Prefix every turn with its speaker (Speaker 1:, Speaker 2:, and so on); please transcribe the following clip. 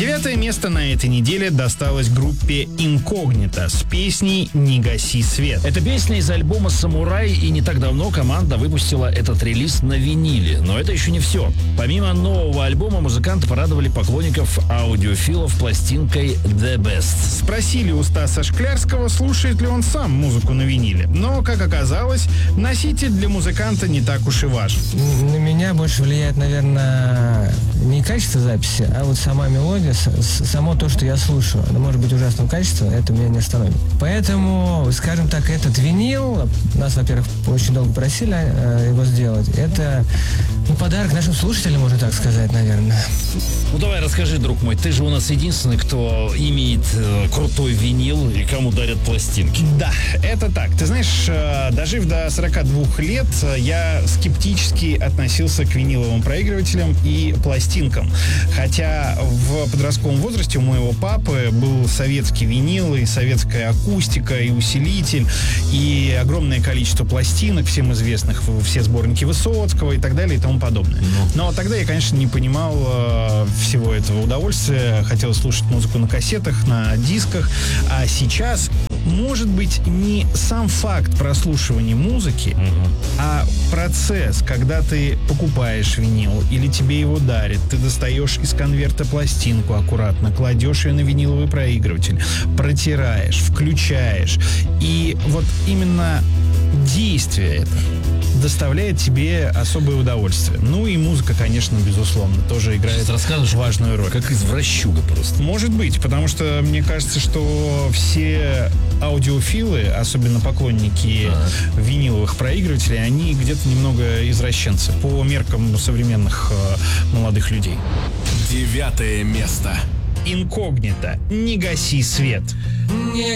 Speaker 1: 9 место на этой неделе досталось группе Incognito с песней «Не гаси свет».
Speaker 2: Это песня из альбома «Самурай», и не так давно команда выпустила этот релиз на виниле. Но это еще не все. Помимо нового альбома, музыканты порадовали поклонников аудиофилов пластинкой «The Best».
Speaker 1: Спросили у Стаса Шклярского, слушает ли он сам музыку на виниле. Но, как оказалось, носитель для музыканта не так уж и важен.
Speaker 3: На меня больше влияет, наверное, не качество записи, а вот сама мелодия, само то, что я слушаю. Оно может быть ужасного качества, это меня не остановит. Поэтому, скажем так, этот винил, нас, во-первых, очень долго просили его сделать. Это подарок нашим слушателям, можно так сказать, наверное.
Speaker 2: Ну давай расскажи, друг мой, ты же у нас единственный, кто имеет крутой винил и кому дарят пластинки.
Speaker 1: Да, это так. Ты знаешь, дожив до 42 лет, я скептически относился к виниловым проигрывателям и пластинкам. Хотя в подростковом возрасте у моего папы был советский винил, и советская акустика, и усилитель, и огромное количество пластинок, всем известных, все сборники Высоцкого и так далее и тому подобное. Но тогда я, конечно, не понимал всего этого удовольствия. Хотел слушать музыку на кассетах, на дисках. А сейчас, может быть, не сам факт прослушивания музыки, а процесс, когда ты покупаешь винил или тебе его дарят, ты достаешь из конверта пластинку аккуратно, кладешь ее на виниловый проигрыватель, протираешь, включаешь. И вот именно действие это доставляет тебе особое удовольствие. Ну и музыка, конечно, безусловно, тоже играет важную роль.
Speaker 2: Как извращуга просто.
Speaker 1: Может быть, потому что мне кажется, что все аудиофилы, особенно поклонники виниловых проигрывателей, они где-то немного извращенцы по меркам современных молодых людей.
Speaker 4: 9 место.
Speaker 1: Incognito. Не гаси свет.
Speaker 3: Не